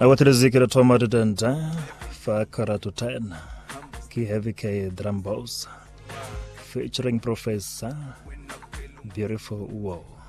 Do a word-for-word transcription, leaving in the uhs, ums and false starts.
I want to zikira Tomata Denta for Karatu ten. Ki Heavy K Drum Boss featuring Professor Beautiful Wow.